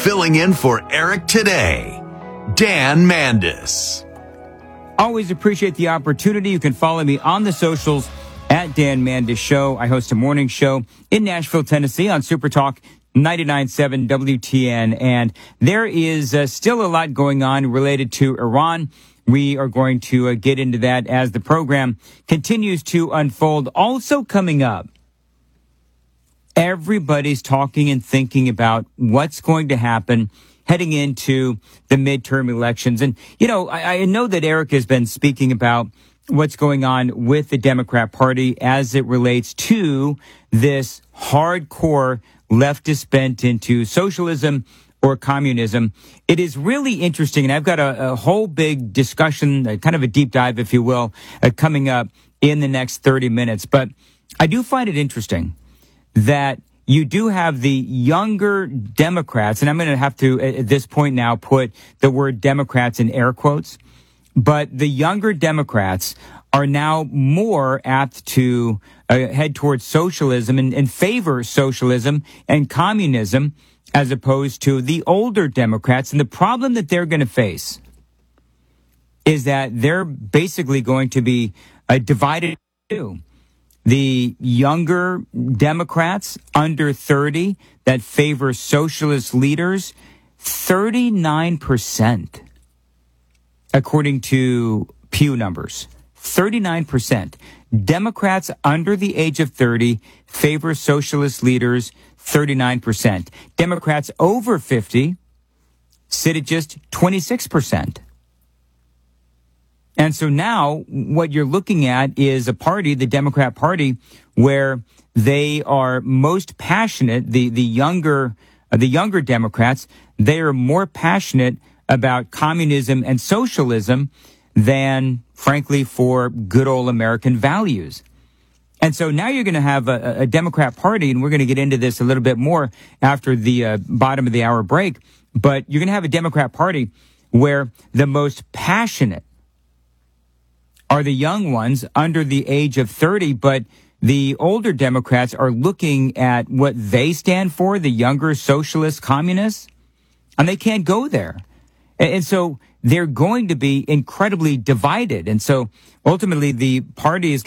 Filling in for Eric today, Dan Mandis. Always appreciate the opportunity. You can follow me on the socials at Dan Mandis Show. I host a morning show in Nashville, Tennessee on Super Talk 99.7 WTN. And there is still a lot going on related to Iran. We are going to get into that as the program continues to unfold. Also coming up, everybody's talking and thinking about what's going to happen heading into the midterm elections. And, you know, I know that Eric has been speaking about what's going on with the Democrat Party as it relates to this hardcore leftist bent into socialism or communism. It is really interesting, and I've got a whole big discussion, kind of a deep dive, if you will, coming up in the next 30 minutes. But I do find it interesting that you do have the younger Democrats, and I'm going to have to, at this point now, put the word Democrats in air quotes, but the younger Democrats are now more apt to head towards socialism and favor socialism and communism as opposed to the older Democrats. And the problem that they're going to face is that they're basically going to be divided too. The younger Democrats under 30 that favor socialist leaders, 39%, according to Pew numbers. 39%. Democrats under the age of 30 favor socialist leaders, 39%. Democrats over 50 sit at just 26%. And so now what you're looking at is a party, the Democrat Party, where they are most passionate, the younger Democrats, they are more passionate about communism and socialism than, frankly, for good old American values. And so now you're going to have a Democrat Party, and we're going to get into this a little bit more after the bottom of the hour break, but you're going to have a Democrat Party where the most passionate are the young ones under the age of 30, but the older Democrats are looking at what they stand for, the younger socialist communists, and they can't go there. And so they're going to be incredibly divided. And so ultimately the party is